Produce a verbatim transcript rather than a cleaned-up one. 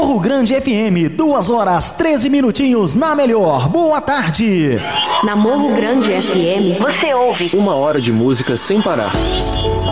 Morro Grande F M, duas horas, treze minutinhos na melhor. Boa tarde. Na Morro Grande F M, você ouve uma hora de música sem parar.